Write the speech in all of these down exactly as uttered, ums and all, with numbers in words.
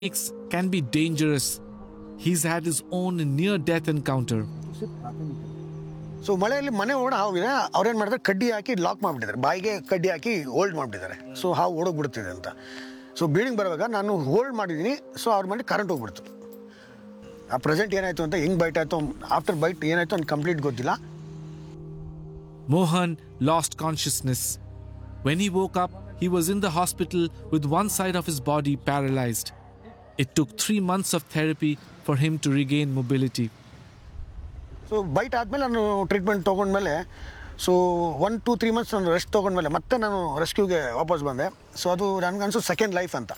Snakes can be dangerous. He's had his own near-death encounter. So ಮಳೆಯಲ್ಲಿ ಮನೆ ಓಡ ಹಾವಿದೆ, ಅವ್ರೇನು ಮಾಡಿದ್ರೆ ಕಡ್ಡಿ ಹಾಕಿ ಲಾಕ್ ಮಾಡಿಬಿಟ್ಟಿದ್ದಾರೆ, ಬಾಯಿಗೆ ಕಡ್ಡಿ ಹಾಕಿ ಹೋಲ್ಡ್ ಮಾಡಿಬಿಟ್ಟಿದ್ದಾರೆ. ಸೊ ಹಾವು ಓಡೋಗ್ಬಿಡ್ತಿದೆ ಅಂತ. ಸೊ ಬಿಲ್ಡಿಂಗ್ ಬರುವಾಗ ನಾನು ಹೋಲ್ಡ್ ಮಾಡಿದ್ದೀನಿ. ಸೊ ಅವ್ರ ಮನೆ ಕರೆಂಟ್ ಹೋಗ್ಬಿಡ್ತು. ಆ ಪ್ರೆಸೆಂಟ್ ಏನಾಯಿತು ಅಂತ ಹೆಂಗೆ ಬೈಟ್ ಆಯಿತು, ಆಫ್ಟರ್ ಬೈಟ್ ಏನಾಯಿತು ಅಂತ ಕಂಪ್ಲೀಟ್ ಗೊತ್ತಿಲ್ಲ. Mohan lost consciousness. When he woke up, he was in the hospital with one side of his body paralyzed. It took three months of therapy for him to regain mobility. So byte ಆದಮೇಲೆ ನಾನು treatment ತೊಗೊಂಡ್ಮೇಲೆ so one to three months ನಾನು rest ತೊಗೊಂಡ್ಮೇಲೆ ಮತ್ತೆ ನಾನು ರೆಸ್ಕ್ಯೂಗೆ ವಾಪಸ್ ಬಂದೆ. So ಅದು ನನಗನ್ಸು second life ಅಂತ.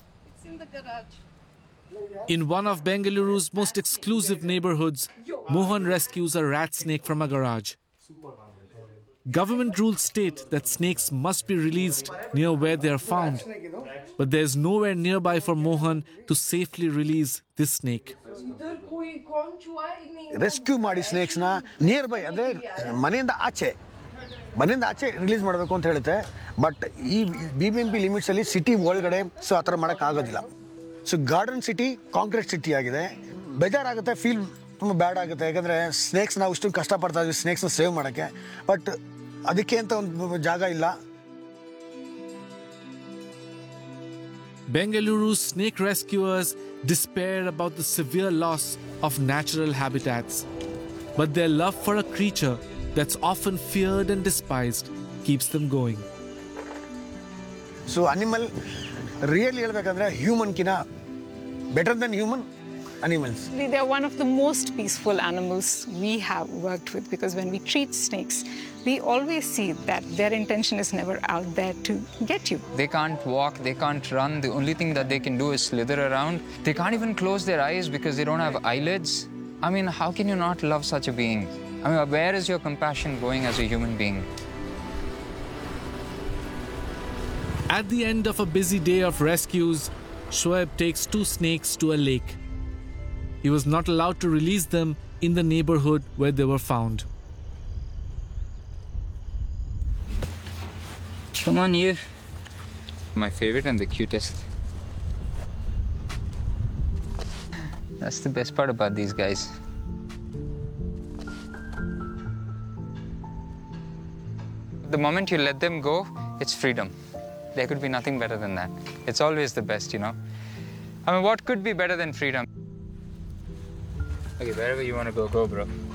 In one of Bengaluru's most exclusive neighborhoods, Mohan rescues a rat snake from a garage. Government rules state that snakes must be released near where they are found, but there's nowhere nearby for Mohan to safely release this snake. Rescue ಮಾಡಿ ಸ್ನೇಕ್ಸ್ನ near by ಅಂದರೆ ಮನೆಯಿಂದ ಆಚೆ ಮನೆಯಿಂದ ಆಚೆ release ಮಾಡಬೇಕು ಅಂತ ಹೇಳುತ್ತೆ. But ಈ B B M P ಲಿಮಿಟ್ಸಲ್ಲಿ city ಒಳಗಡೆ ಸೊ ಆ ಥರ ಮಾಡೋಕ್ಕಾಗೋದಿಲ್ಲ. So garden city concrete city ಆಗಿದೆ. ಬೇಜಾರಾಗುತ್ತೆ, ಫೀಲ್ ತುಂಬ ಬ್ಯಾಡ್ ಆಗುತ್ತೆ. ಯಾಕಂದರೆ ಸ್ನೇಕ್ಸ್ ನಾವು ಇಷ್ಟು ಕಷ್ಟಪಡ್ತಾ ಇದ್ವಿ ಸ್ನೇಕ್ಸ್ನ ಸೇವ್ ಮಾಡೋಕ್ಕೆ, ಬಟ್ ಅದಕ್ಕೆ ಅಂತ ಒಂದು ಜಾಗ ಇಲ್ಲ. Bengaluru's snake rescuers despair about the severe loss of natural habitats. But their love for a creature that's often feared and despised keeps them going. So animal really ಹೇಳ್ಬೇಕಂದ್ರೆ ಹ್ಯೂಮನ್ಕಿನ better then human animals. They are one of the most peaceful animals we have worked with, because when we treat snakes, we always see that their intention is never out there to get you. They can't walk, they can't run. The only thing that they can do is slither around. They can't even close their eyes because they don't have eyelids. I mean, how can you not love such a being? I mean, where is your compassion going as a human being? At the end of a busy day of rescues, Shoaib takes two snakes to a lake. He was not allowed to release them in the neighborhood where they were found. Come on, you. My favorite and the cutest. That's the best part about these guys. The moment you let them go, it's freedom. There could be nothing better than that. It's always the best, you know. I mean, what could be better than freedom? Okay, wherever you want to go, go, bro.